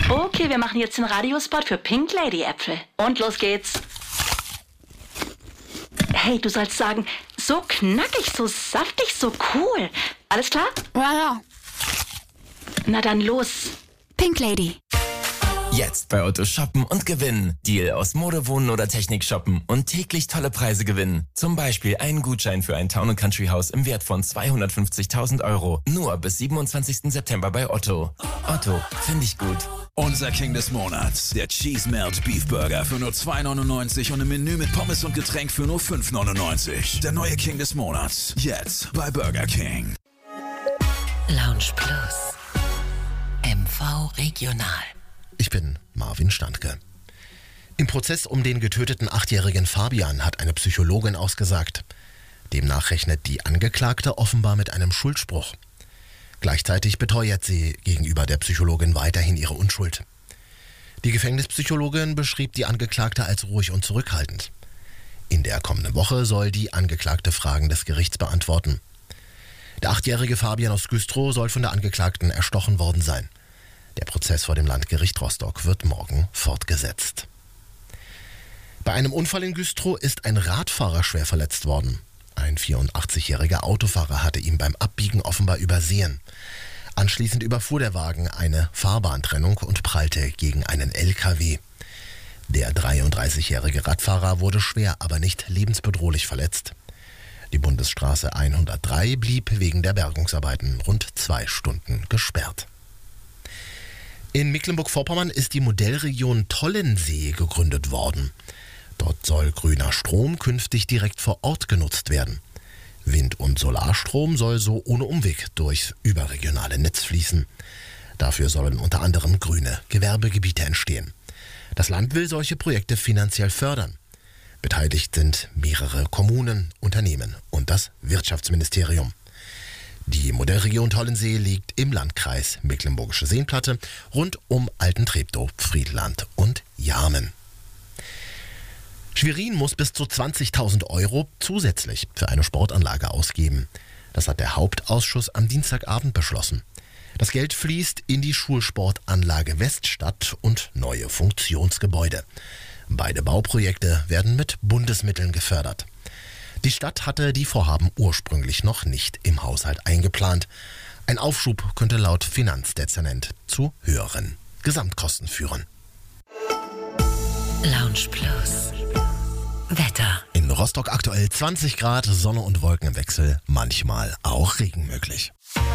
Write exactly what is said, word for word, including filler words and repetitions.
Okay, wir machen jetzt den Radiospot für Pink Lady Äpfel. Und los geht's. Hey, du sollst sagen, so knackig, so saftig, so cool. Alles klar? Ja, ja. Na dann los. Pink Lady. Jetzt bei Otto shoppen und gewinnen. Deal aus Mode, Wohnen oder Technik shoppen und täglich tolle Preise gewinnen. Zum Beispiel einen Gutschein für ein Town- und Country-Haus im Wert von zweihundertfünfzigtausend Euro. Nur bis siebenundzwanzigsten September bei Otto. Otto, finde ich gut. Unser King des Monats, der Cheese Melt Beef Burger für nur zwei neunundneunzig und ein Menü mit Pommes und Getränk für nur fünf neunundneunzig. Der neue King des Monats, jetzt bei Burger King. Lounge Plus. M V Regional. Ich bin Marvin Standke. Im Prozess um den getöteten achtjährigen Fabian hat eine Psychologin ausgesagt. Demnach rechnet die Angeklagte offenbar mit einem Schuldspruch. Gleichzeitig beteuert sie gegenüber der Psychologin weiterhin ihre Unschuld. Die Gefängnispsychologin beschrieb die Angeklagte als ruhig und zurückhaltend. In der kommenden Woche soll die Angeklagte Fragen des Gerichts beantworten. Der achtjährige Fabian aus Güstrow soll von der Angeklagten erstochen worden sein. Der Prozess vor dem Landgericht Rostock wird morgen fortgesetzt. Bei einem Unfall in Güstrow ist ein Radfahrer schwer verletzt worden. Ein vierundachtzigjähriger Autofahrer hatte ihn beim Abbiegen offenbar übersehen. Anschließend überfuhr der Wagen eine Fahrbahntrennung und prallte gegen einen L K W. Der dreiunddreißigjährige Radfahrer wurde schwer, aber nicht lebensbedrohlich verletzt. Die Bundesstraße hundertdrei blieb wegen der Bergungsarbeiten rund zwei Stunden gesperrt. In Mecklenburg-Vorpommern ist die Modellregion Tollensee gegründet worden. Dort soll grüner Strom künftig direkt vor Ort genutzt werden. Wind- und Solarstrom soll so ohne Umweg durchs überregionale Netz fließen. Dafür sollen unter anderem grüne Gewerbegebiete entstehen. Das Land will solche Projekte finanziell fördern. Beteiligt sind mehrere Kommunen, Unternehmen und das Wirtschaftsministerium. Die Modellregion Tollensee liegt im Landkreis Mecklenburgische Seenplatte rund um Altentreptow, Friedland und Jarmen. Schwerin muss bis zu zwanzigtausend Euro zusätzlich für eine Sportanlage ausgeben. Das hat der Hauptausschuss am Dienstagabend beschlossen. Das Geld fließt in die Schulsportanlage Weststadt und neue Funktionsgebäude. Beide Bauprojekte werden mit Bundesmitteln gefördert. Die Stadt hatte die Vorhaben ursprünglich noch nicht im Haushalt eingeplant. Ein Aufschub könnte laut Finanzdezernent zu höheren Gesamtkosten führen. Lounge Plus. Wetter. In Rostock aktuell zwanzig Grad, Sonne und Wolken im Wechsel, manchmal auch Regen möglich.